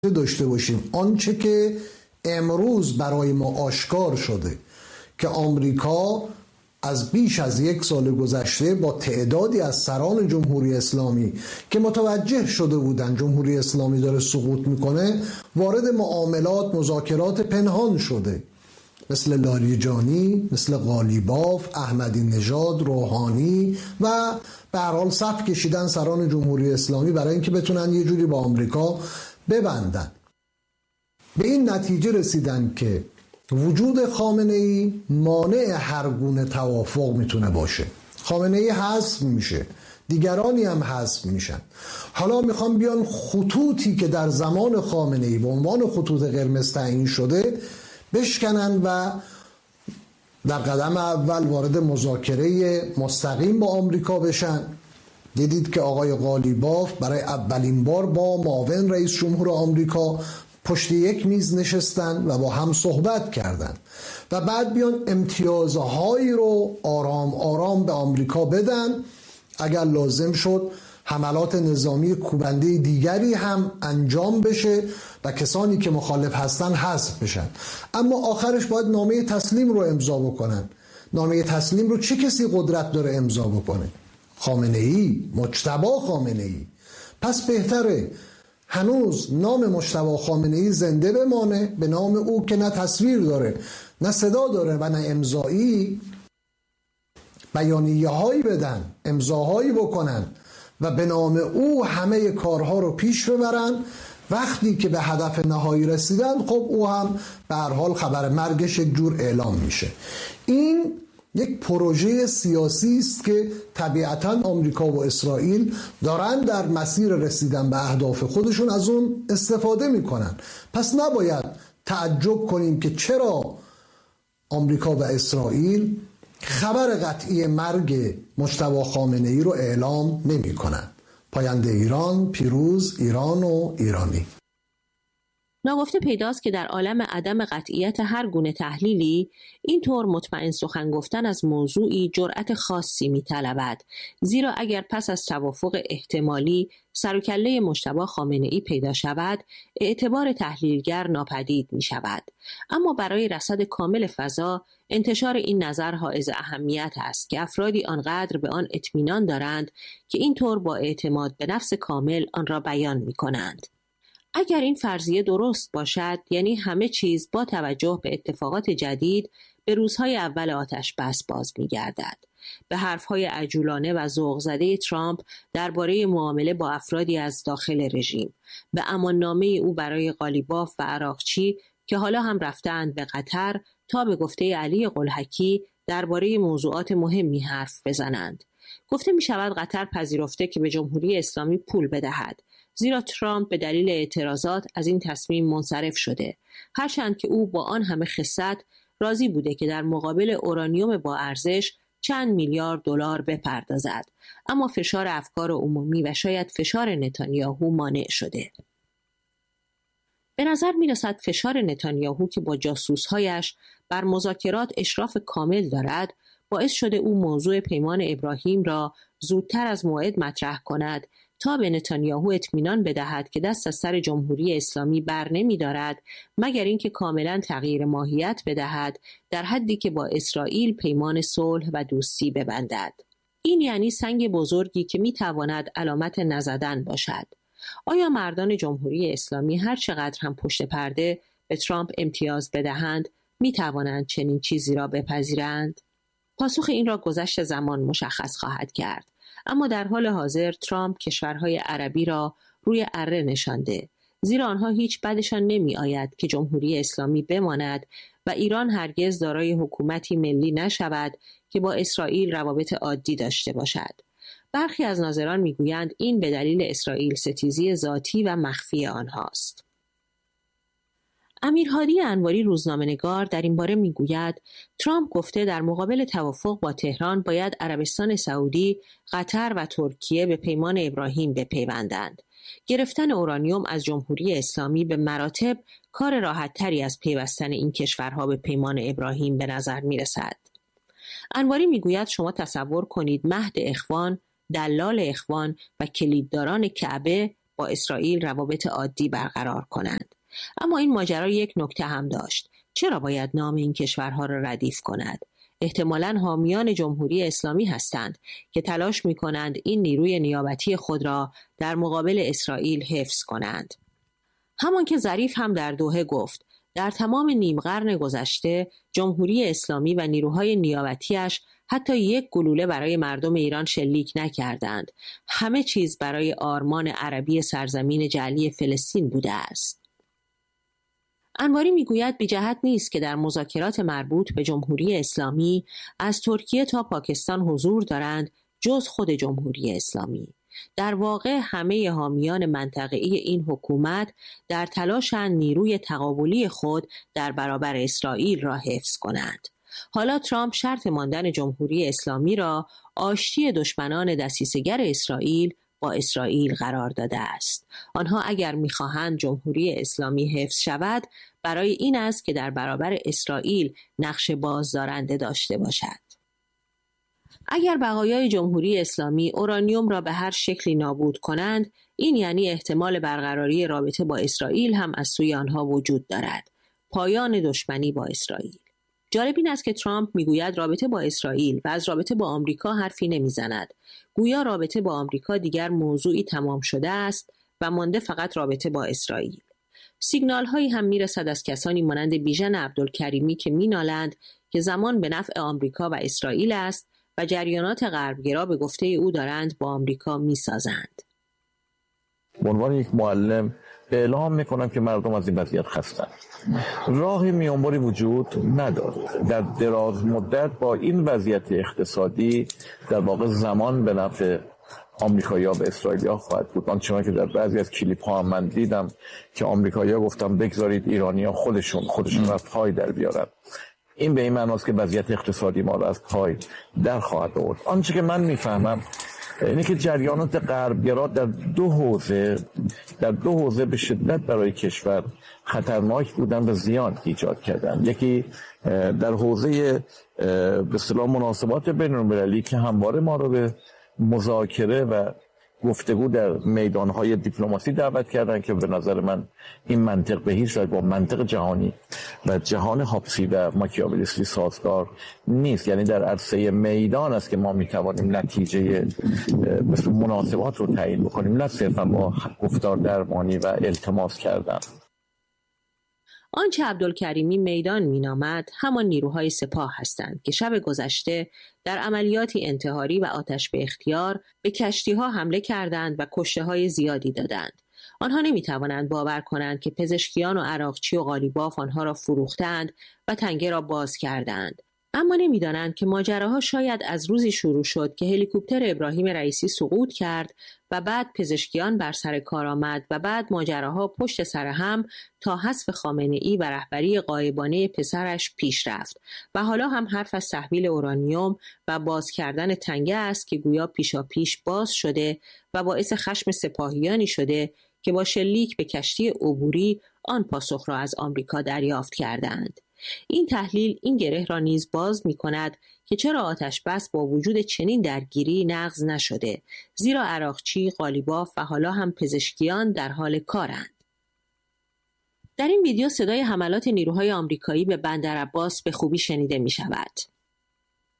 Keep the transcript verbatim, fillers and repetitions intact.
داشته باشیم آنچه که امروز برای ما آشکار شده که آمریکا از بیش از یک سال گذشته با تعدادی از سران جمهوری اسلامی که متوجه شده بودند جمهوری اسلامی داره سقوط میکنه وارد معاملات مذاکرات پنهان شده، مثل لاریجانی، مثل قالیباف، احمدی نژاد، روحانی و به هر حال صف کشیدن سران جمهوری اسلامی برای اینکه بتونن یه جوری با آمریکا ببندن. به این نتیجه رسیدن که وجود خامنه‌ای مانع هر گونه توافق میتونه باشه. خامنه‌ای حذف میشه، دیگرانی هم حذف میشن. حالا میخوام بیان خطوطی که در زمان خامنه‌ای به عنوان خطوط قرمز تعیین شده بشکنن و در قدم اول وارد مذاکره مستقیم با آمریکا بشن. دیدید که آقای قالیباف برای اولین بار با معاون رئیس جمهور آمریکا پشت یک میز نشستن و با هم صحبت کردند و بعد بیان امتیازهایی رو آرام آرام به آمریکا بدن، اگر لازم شد حملات نظامی کوبنده دیگری هم انجام بشه و کسانی که مخالف هستن حذف بشن. اما آخرش باید نامه تسلیم رو امضا بکنن. نامه تسلیم رو چه کسی قدرت داره امضا بکنه؟ خامنه‌ای، مجتبی خامنه‌ای. پس بهتره هنوز نام مجتبی خامنه‌ای زنده بمانه، به نام او که نه تصویر داره نه صدا داره و نه امضایی، بیانیه هایی بدن، امضاهایی بکنن و به نام او همه کارها رو پیش ببرن. وقتی که به هدف نهایی رسیدن خب او هم به هر حال خبر مرگش یک جور اعلام میشه. این یک پروژه سیاسی است که طبیعتاً آمریکا و اسرائیل دارن در مسیر رسیدن به اهداف خودشون از اون استفاده میکنن. پس نباید تعجب کنیم که چرا آمریکا و اسرائیل خبر قطعی مرگ مجتبی خامنه‌ای رو اعلام نمیکنن. پاینده ایران، پیروز ایران و ایرانی. ناگفته پیداست که در عالم عدم قطعیت هر گونه تحلیلی اینطور مطمئن سخن گفتن از موضوعی جرأت خاصی می‌طلبد، زیرا اگر پس از توافق احتمالی سر و کله مجتبی خامنه‌ای پیدا شود اعتبار تحلیلگر ناپدید می‌شود. اما برای رصد کامل فضا انتشار این نظر حائز اهمیت است که افرادی آنقدر به آن اطمینان دارند که اینطور با اعتماد به نفس کامل آن را بیان می‌کنند. اگر این فرضیه درست باشد، یعنی همه چیز با توجه به اتفاقات جدید به روزهای اول آتش بس باز می گردد. به حرفهای عجولانه و ذوق زده ترامپ درباره معامله با افرادی از داخل رژیم، به اماننامه او برای قالیباف و عراقچی که حالا هم رفتند به قطر تا به گفته علی قلهکی درباره موضوعات مهمی حرف بزنند. گفته می شود قطر پذیرفته که به جمهوری اسلامی پول بدهد، زیرا ترامپ به دلیل اعتراضات از این تصمیم منصرف شده، هرچند که او با آن همه خست راضی بوده که در مقابل اورانیوم با ارزش چند میلیارد دلار بپردازد، اما فشار افکار عمومی و شاید فشار نتانیاهو مانع شده. به نظر می رسد فشار نتانیاهو که با جاسوسهایش بر مذاکرات اشراف کامل دارد باعث شده او موضوع پیمان ابراهیم را زودتر از موعد مطرح کند تا به نتانیاهو اطمینان بدهد که دست از سر جمهوری اسلامی بر نمی دارد مگر اینکه کاملا تغییر ماهیت بدهد در حدی که با اسرائیل پیمان صلح و دوستی ببندد. این یعنی سنگ بزرگی که می تواند علامت نزدن باشد. آیا مردان جمهوری اسلامی هر چقدر هم پشت پرده به ترامپ امتیاز بدهند می توانند چنین چیزی را بپذیرند؟ پاسخ این را گذشت زمان مشخص خواهد کرد. اما در حال حاضر ترامپ کشورهای عربی را روی اره نشانده، زیرا آنها هیچ بدشان نمی آید که جمهوری اسلامی بماند و ایران هرگز دارای حکومتی ملی نشود که با اسرائیل روابط عادی داشته باشد. برخی از ناظران می گویند این به دلیل اسرائیل ستیزی ذاتی و مخفی آنهاست. امیرهادی انواری روزنامه‌نگار در این باره میگوید ترامپ گفته در مقابل توافق با تهران باید عربستان سعودی، قطر و ترکیه به پیمان ابراهیم بپیوندند. گرفتن اورانیوم از جمهوری اسلامی به مراتب کار راحت‌تری از پیوستن این کشورها به پیمان ابراهیم به نظر میرسد. انواری میگوید شما تصور کنید مهد اخوان، دلال اخوان و کلیدداران کعبه با اسرائیل روابط عادی برقرار کنند. اما این ماجرا یک نکته هم داشت. چرا باید نام این کشورها را ردیف کند؟ احتمالاً حامیان جمهوری اسلامی هستند که تلاش می کنند این نیروی نیابتی خود را در مقابل اسرائیل حفظ کنند. همان که ظریف هم در دوحه گفت، در تمام نیم قرن گذشته جمهوری اسلامی و نیروهای نیابتیش حتی یک گلوله برای مردم ایران شلیک نکردند. همه چیز برای آرمان عربی سرزمین جعلی فلسطین بوده است. انواری میگوید بی جهت نیست که در مذاکرات مربوط به جمهوری اسلامی از ترکیه تا پاکستان حضور دارند جز خود جمهوری اسلامی. در واقع همه حامیان منطقه‌ای این حکومت در تلاشند نیروی تقابلی خود در برابر اسرائیل را حفظ کنند. حالا ترامپ شرط ماندن جمهوری اسلامی را آشتی دشمنان دسیسه‌گر اسرائیل با اسرائیل قرار داده است. آنها اگر می‌خواهند جمهوری اسلامی حفظ شود، برای این است که در برابر اسرائیل نقش بازدارنده داشته باشد. اگر بقایای جمهوری اسلامی اورانیوم را به هر شکلی نابود کنند، این یعنی احتمال برقراری رابطه با اسرائیل هم از سوی آنها وجود دارد. پایان دشمنی با اسرائیل. جالب این است که ترامپ میگوید رابطه با اسرائیل و از رابطه با آمریکا حرفی نمیزند. گویا رابطه با آمریکا دیگر موضوعی تمام شده است و مانده فقط رابطه با اسرائیل. سیگنال هایی هم میرسد از کسانی مانند بیژن عبدالکریمی که مینالند که زمان به نفع آمریکا و اسرائیل است و جریانات غربگرا به گفته او دارند با آمریکا میسازند. به عنوان یک معلم اعلام میکنم که مردم از این وضعیت خستند. راه میانبری وجود ندارد. در دراز مدت با این وضعیت اقتصادی در واقع زمان به نفع آمریکایی‌ها و اسرائیلی‌ها خواهد بود. آنچنان که در بعضی از کلیپ‌ها هم من دیدم که آمریکایی‌ها گفتن بگذارید ایرانی‌ها خودشون خودشون را از پای در بیارن. این به این معناست که وضعیت اقتصادی ما را از پای در خواهد آورد. آنچه که من میفهمم اینه که جریانات غربگرا در دو حوزه در دو حوزه به شدت برای کشور خطرناک بودن و زیان ایجاد کردن. یکی در حوزه به اصطلاح مناسبات بین‌المللی که همواره ما رو به مذاکره و گفتگو در میدانهای دیپلماسی دعوت کردن که به نظر من این منطق به هیچ وجه با منطق جهانی و جهان هابسی و ماکیاولیستی سازگار نیست. یعنی در عرصه میدان است که ما میتوانیم نتیجه مثل مناسبات رو تعیین بکنیم، نه صرفا با گفتار درمانی و التماس کردن. آنچه عبدالکریمی میدان مینامد همان نیروهای سپاه هستند که شب گذشته در عملیاتی انتحاری و آتش به اختیار به کشتی‌ها حمله کردند و کشته‌های زیادی دادند. آنها نمی‌توانند باور کنند که پزشکیان و عراقچی و قالیباف آنها را فروختند و تنگه را باز کردند. اما نمی‌دانند که ماجراها شاید از روزی شروع شد که هلیکوپتر ابراهیم رئیسی سقوط کرد و بعد پزشکیان بر سر کار آمد و بعد ماجراها پشت سر هم تا حذف خامنه‌ای و رهبری غایبانه پسرش پیش رفت و حالا هم حرف از تحویل اورانیوم و باز کردن تنگه است که گویا پیشا پیش باز شده و باعث خشم سپاهیانی شده که با شلیک به کشتی عبوری آن پاسخ را از آمریکا دریافت کردند. این تحلیل این گره را نیز باز می کند که چرا آتش بس با وجود چنین درگیری نقض نشده، زیرا عراقچی، قالیباف و حالا هم پزشکیان در حال کارند. در این ویدیو صدای حملات نیروهای آمریکایی به بندر عباس به خوبی شنیده می شود.